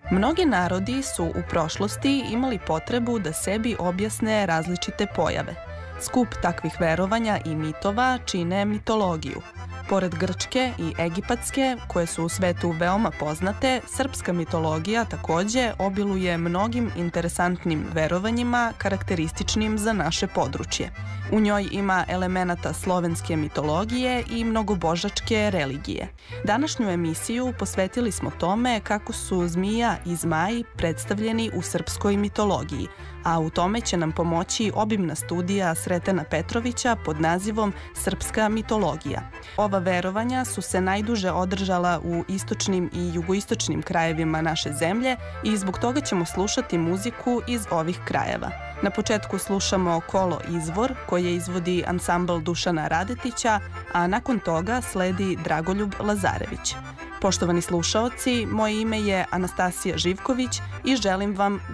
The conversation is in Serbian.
Mnogi narodi su u prošlosti imali potrebu da sebi objasne različite pojave. Skup takvih verovanja i mitova čine mitologiju. Pored grčke i egipatske, koje su u svetu veoma poznate, srpska mitologija takođe obiluje mnogim interesantnim verovanjima karakterističnim za naše područje. U njoj ima elemenata slovenske mitologije i mnogobožačke religije. Današnju emisiju posvetili smo tome kako su zmija i zmaj predstavljeni u srpskoj mitologiji, a u tome će nam pomoći obimna studija Sretena Petrovića pod nazivom Srpska mitologija. Ova verovanja su se najduže održala u istočnim i jugoistočnim krajevima naše zemlje i zbog toga ćemo slušati muziku iz ovih krajeva. Na početku slušamo Kolo Izvor, koje izvodi ansambl Dušana Radetića, a nakon toga sledi Dragoljub Lazarević. Poštovani slušaoci, moje ime je Anastasija Živković i želim vam